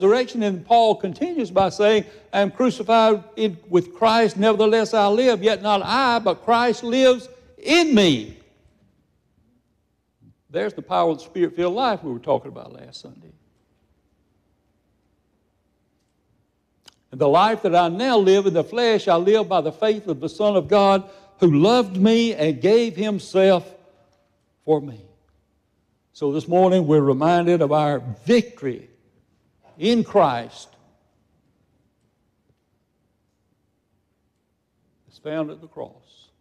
resurrection. And Paul continues by saying, I am crucified with Christ, nevertheless I live, yet not I, but Christ lives in me. There's the power of the Spirit-filled life we were talking about last Sunday. And the life that I now live in the flesh, I live by the faith of the Son of God who loved me and gave himself for me. So this morning we're reminded of our victory in Christ. It's found at the cross.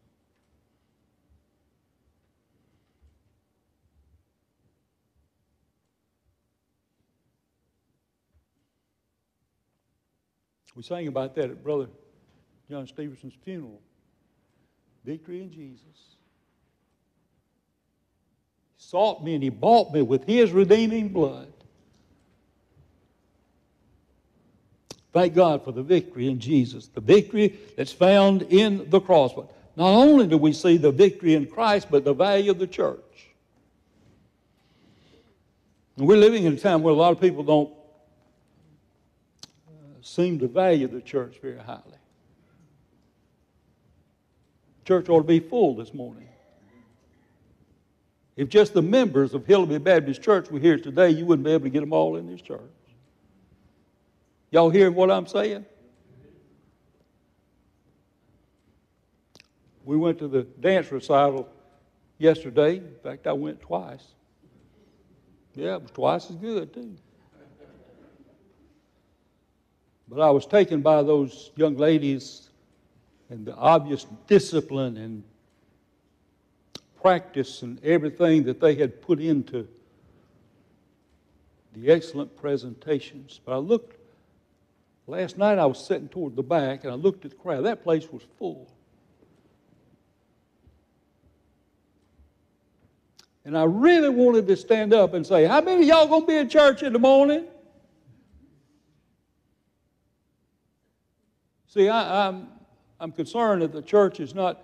We sang about that at Brother John Stevenson's funeral. Victory in Jesus. He sought me and he bought me with his redeeming blood. Thank God for the victory in Jesus, the victory that's found in the cross. But not only do we see the victory in Christ, but the value of the church. And we're living in a time where a lot of people don't seem to value the church very highly. Church ought to be full this morning. If just the members of Hillary Baptist Church were here today, you wouldn't be able to get them all in this church. Y'all hearing what I'm saying? We went to the dance recital yesterday. In fact, I went twice. Yeah, it was twice as good, too. But I was taken by those young ladies and the obvious discipline and practice and everything that they had put into the excellent presentations. But I looked, last night I was sitting toward the back and I looked at the crowd. That place was full. And I really wanted to stand up and say, how many of y'all going to be in church in the morning? See, I'm concerned that the church is not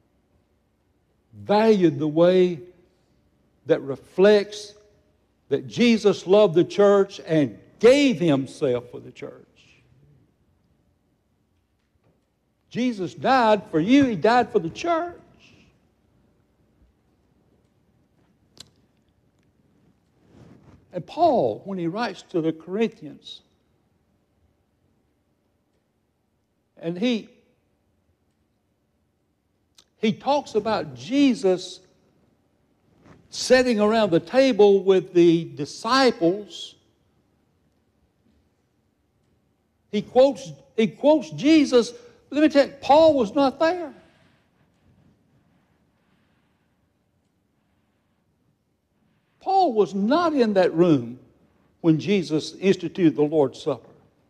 valued the way that reflects that Jesus loved the church and gave himself for the church. Jesus died for you. He died for the church. And Paul, when he writes to the Corinthians, and he talks about Jesus sitting around the table with the disciples. He quotes Jesus. Let me tell you, Paul was not there. Paul was not in that room when Jesus instituted the Lord's Supper.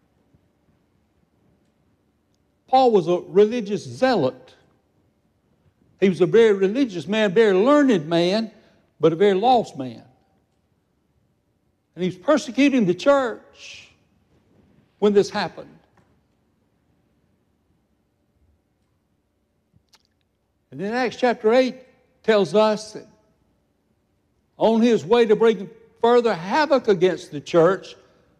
Paul was a religious zealot. He was a very religious man, very learned man, but a very lost man. And he was persecuting the church when this happened. And then Acts chapter 8 tells us that on his way to bring further havoc against the church,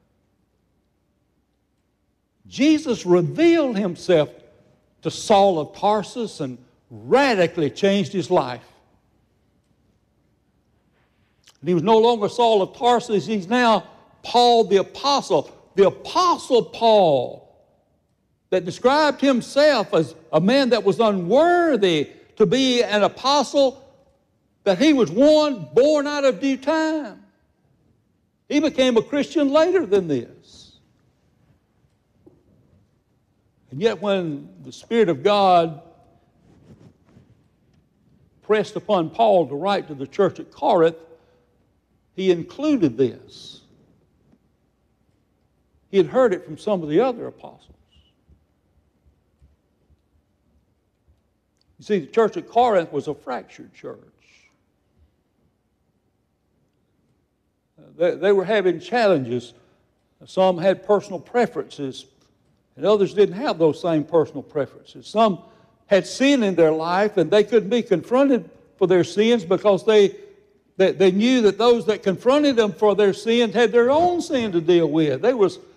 Jesus revealed himself to Saul of Tarsus and radically changed his life. And he was no longer Saul of Tarsus, he's now Paul the Apostle. The Apostle Paul that described himself as a man that was unworthy to be an apostle, that he was one born out of due time. He became a Christian later than this. And yet when the Spirit of God pressed upon Paul to write to the church at Corinth, he included this. He had heard it from some of the other apostles. You see, the church at Corinth was a fractured church. They were having challenges. Some had personal preferences, and others didn't have those same personal preferences. Some had sin in their life, and they couldn't be confronted for their sins because they They knew that those that confronted them for their sins had their own sin to deal with.